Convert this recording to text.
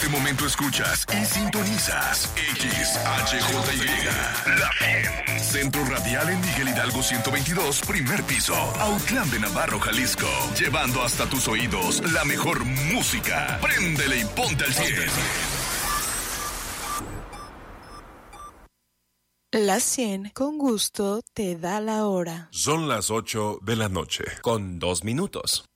este momento escuchas y sintonizas XHJY, La 100. Centro Radial en Miguel Hidalgo 122, primer piso, Autlán de Navarro, Jalisco. Llevando hasta tus oídos la mejor música. Préndele y ponte al 100. La 100 con gusto te da la hora. Son las 8 de la noche, con 2 minutos.